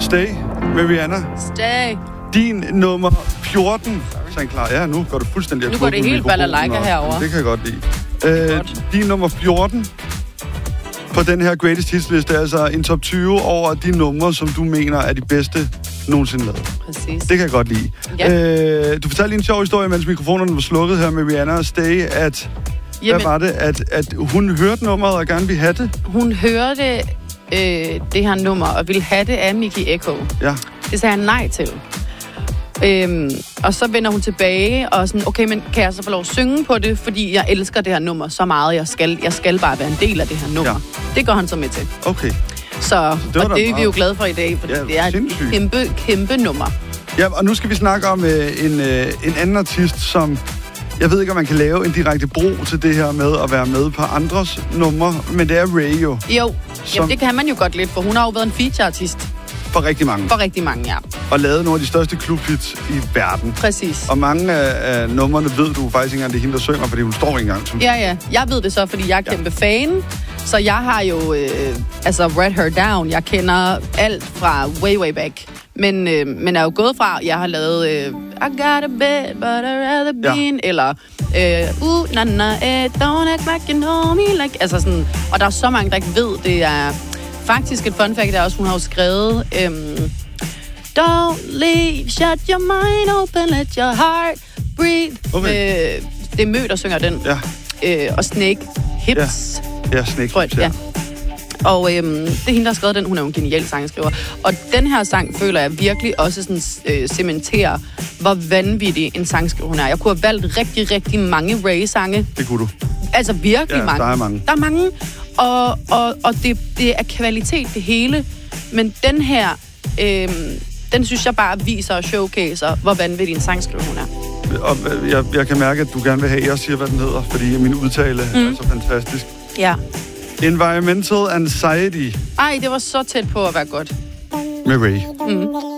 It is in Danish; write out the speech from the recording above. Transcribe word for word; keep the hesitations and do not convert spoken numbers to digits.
Stay med Rihanna. Stay. Din nummer fjorten. Så er klar. Ja, nu går det fuldstændig... Nu går det helt balalaika herovre. Det kan jeg godt lide. Øh, din nummer fjorten på den her Greatest Hits-liste er altså en top tyve over de numre, som du mener er de bedste nogensinde lavet. Præcis. Det kan jeg godt lide. Ja. Øh, du fortalte en sjov historie, mens mikrofonerne var slukket her med Rihanna og Stay, at... Jamen, hvad var det? At, at hun hørte nummeret og gerne ville have det? Hun hørte øh, det her nummer og ville have det af Mickey Echo. Ja. Det sagde han nej til. Øhm, og så vender hun tilbage og sådan, okay, men kan jeg så få lov at synge på det? Fordi jeg elsker det her nummer så meget. Jeg skal, jeg skal bare være en del af det her nummer. Ja. Det går han så med til. Okay. Så, det og det er vi jo glade for i dag, for ja, det er et sindssygt. kæmpe, kæmpe nummer. Ja, og nu skal vi snakke om øh, en, øh, en anden artist, som... Jeg ved ikke, om man kan lave en direkte bro til det her med at være med på andres numre, men det er Ray jo. Jo, som... Jamen, det kan man jo godt lidt, for hun har jo været en feature-artist. For rigtig mange. For rigtig mange, ja. Og lavet nogle af de største klubhits i verden. Præcis. Og mange af, af numrene ved du faktisk ikke engang, det er hende, der synger, fordi hun står ikke engang. Som... Ja, ja. Jeg ved det så, fordi jeg er kæmpe ja. fan. Så jeg har jo, øh, altså, read her down. Jeg kender alt fra way, way back. Men, øh, men er jo gået fra, jeg har lavet øh, I got a bed, but I'd rather be ja. Eller øh, uh, na na, eh, don't act like you know me like. Altså sådan, og der er så mange, der ikke ved, det er faktisk et fun fact, der også, hun har jo skrevet øhm, don't leave, shut your mind open, let your heart breathe. Okay. Øh, det er Mø, der synger den. Ja. Øh, og Snake Hips. Ja, ja Snake Hips, ja. ja. Og øhm, det er hende, der har skrevet den. Hun er jo en genial sangskriver. Og den her sang føler jeg virkelig også sådan, øh, cementerer, hvor vanvittig en sangskriver hun er. Jeg kunne have valgt rigtig, rigtig mange Ray-sange. Det kunne du. Altså virkelig ja, mange. der er mange. Der er mange. Og, og, og det, det er kvalitet, det hele. Men den her, øh, den synes jeg bare viser og showcaser, hvor vanvittig en sangskriver hun er. Og jeg, jeg kan mærke, at du gerne vil have, at jeg siger, hvad den hedder, fordi min udtale mm. er så fantastisk. Ja. Environmental Anxiety. Ej, det var så tæt på at være godt. Med Ray. Mm.